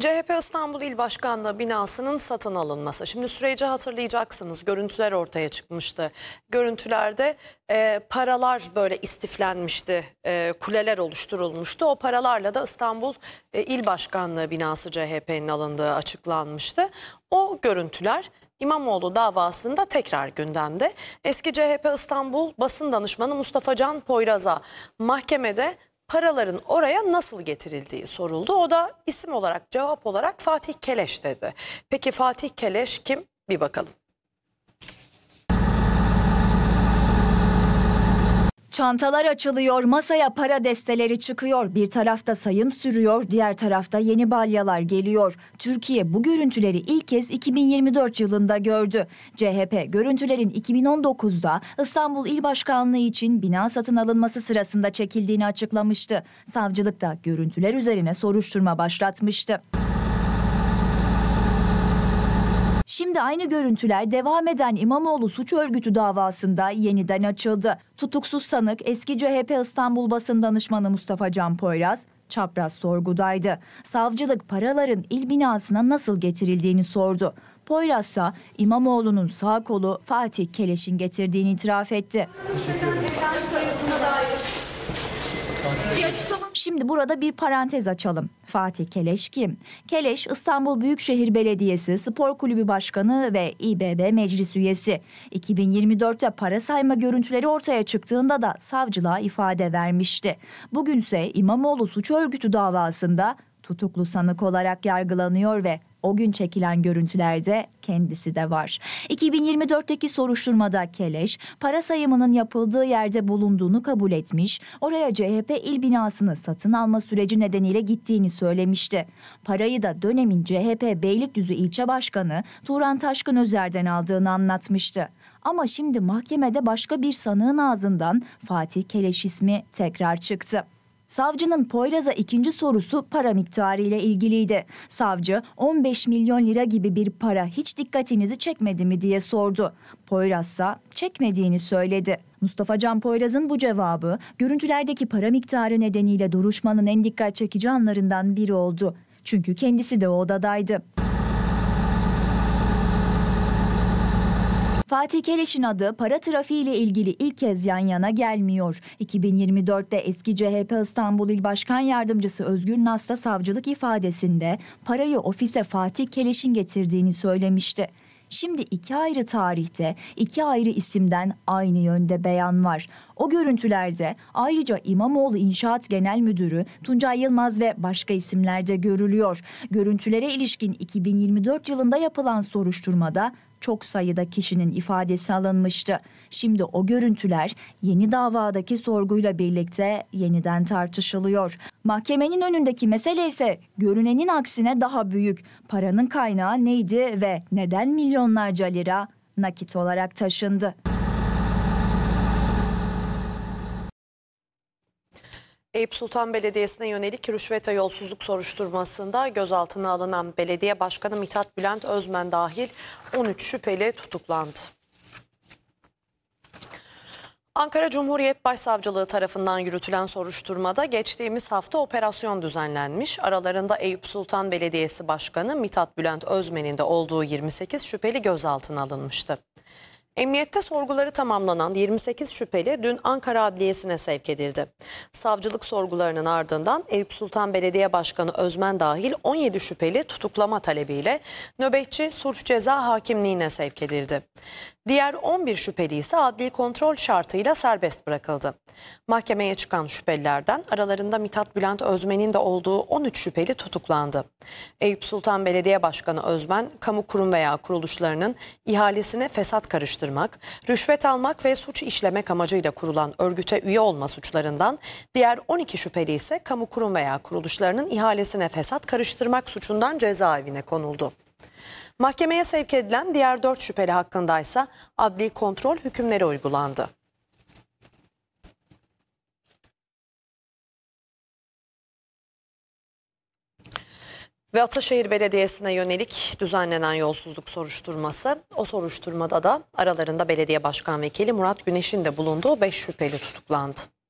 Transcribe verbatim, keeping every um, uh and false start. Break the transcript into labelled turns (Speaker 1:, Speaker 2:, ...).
Speaker 1: C H P İstanbul İl Başkanlığı binasının satın alınması. Şimdi süreci hatırlayacaksınız. Görüntüler ortaya çıkmıştı. Görüntülerde e, paralar böyle istiflenmişti. E, kuleler oluşturulmuştu. O paralarla da İstanbul e, İl Başkanlığı binası C H P'nin alındığı açıklanmıştı. O görüntüler İmamoğlu davasında tekrar gündemde. Eski C H P İstanbul Basın Danışmanı Mustafa Can Poyraz'a mahkemede paraların oraya nasıl getirildiği soruldu. O da isim olarak, cevap olarak Fatih Keleş dedi. Peki Fatih Keleş kim? Bir bakalım.
Speaker 2: Çantalar açılıyor, masaya para desteleri çıkıyor. Bir tarafta sayım sürüyor, diğer tarafta yeni balyalar geliyor. Türkiye bu görüntüleri ilk kez iki bin yirmi dört yılında gördü. C H P görüntülerin iki bin on dokuzda İstanbul İl Başkanlığı için bina satın alınması sırasında çekildiğini açıklamıştı. Savcılık da görüntüler üzerine soruşturma başlatmıştı. Şimdi aynı görüntüler devam eden İmamoğlu suç örgütü davasında yeniden açıldı. Tutuksuz sanık eski C H P İstanbul Basın Danışmanı Mustafa Can Poyraz çapraz sorgudaydı. Savcılık paraların il binasına nasıl getirildiğini sordu. Poyraz ise İmamoğlu'nun sağ kolu Fatih Keleş'in getirdiğini itiraf etti. Şimdi burada bir parantez açalım. Fatih Keleş kim? Keleş İstanbul Büyükşehir Belediyesi Spor Kulübü Başkanı ve İ B B Meclis Üyesi. iki bin yirmi dörtte para sayma görüntüleri ortaya çıktığında da savcılığa ifade vermişti. Bugünse İmamoğlu suç örgütü davasında tutuklu sanık olarak yargılanıyor ve o gün çekilen görüntülerde kendisi de var. iki bin yirmi dörtteki soruşturmada Keleş, para sayımının yapıldığı yerde bulunduğunu kabul etmiş, oraya C H P il binasını satın alma süreci nedeniyle gittiğini söylemişti. Parayı da dönemin C H P Beylikdüzü İlçe Başkanı Turan Taşkın Özer'den aldığını anlatmıştı. Ama şimdi mahkemede başka bir sanığın ağzından Fatih Keleş ismi tekrar çıktı. Savcının Poyraz'a ikinci sorusu para miktarı ile ilgiliydi. Savcı on beş milyon lira gibi bir para hiç dikkatinizi çekmedi mi diye sordu. Poyraz ise çekmediğini söyledi. Mustafa Can Poyraz'ın bu cevabı görüntülerdeki para miktarı nedeniyle duruşmanın en dikkat çekici anlarından biri oldu. Çünkü kendisi de o odadaydı. Fatih Keleş'in adı para trafiği ile ilgili ilk kez yan yana gelmiyor. iki bin yirmi dörtte eski C H P İstanbul İl Başkan Yardımcısı Özgür Nasta savcılık ifadesinde parayı ofise Fatih Keleş'in getirdiğini söylemişti. Şimdi iki ayrı tarihte, iki ayrı isimden aynı yönde beyan var. O görüntülerde ayrıca İmamoğlu İnşaat Genel Müdürü Tuncay Yılmaz ve başka isimler de görülüyor. Görüntülere ilişkin iki bin yirmi dört yılında yapılan soruşturmada çok sayıda kişinin ifadesi alınmıştı. Şimdi o görüntüler yeni davadaki sorguyla birlikte yeniden tartışılıyor. Mahkemenin önündeki mesele ise görünenin aksine daha büyük. Paranın kaynağı neydi ve neden milyonlarca lira nakit olarak taşındı?
Speaker 1: Eyüp Sultan Belediyesi'ne yönelik rüşvet ve yolsuzluk soruşturmasında gözaltına alınan belediye başkanı Mithat Bülent Özmen dahil on üç şüpheli tutuklandı. Ankara Cumhuriyet Başsavcılığı tarafından yürütülen soruşturmada geçtiğimiz hafta operasyon düzenlenmiş. Aralarında Eyüp Sultan Belediyesi Başkanı Mithat Bülent Özmen'in de olduğu yirmi sekiz şüpheli gözaltına alınmıştı. Emniyette sorguları tamamlanan yirmi sekiz şüpheli dün Ankara Adliyesi'ne sevk edildi. Savcılık sorgularının ardından Eyüp Sultan Belediye Başkanı Özmen dahil on yedi şüpheli tutuklama talebiyle nöbetçi sulh ceza hakimliğine sevk edildi. Diğer on bir şüpheli ise adli kontrol şartıyla serbest bırakıldı. Mahkemeye çıkan şüphelilerden aralarında Mithat Bülent Özmen'in de olduğu on üç şüpheli tutuklandı. Eyüp Sultan Belediye Başkanı Özmen, kamu kurum veya kuruluşlarının ihalesine fesat karıştırmak, rüşvet almak ve suç işlemek amacıyla kurulan örgüte üye olma suçlarından, diğer on iki şüpheli ise kamu kurum veya kuruluşlarının ihalesine fesat karıştırmak suçundan cezaevine konuldu. Mahkemeye sevk edilen diğer dört şüpheli hakkındaysa adli kontrol hükümleri uygulandı. Ve Ataşehir Belediyesi'ne yönelik düzenlenen yolsuzluk soruşturması, o soruşturmada da aralarında belediye başkan vekili Murat Güneş'in de bulunduğu beş şüpheli tutuklandı.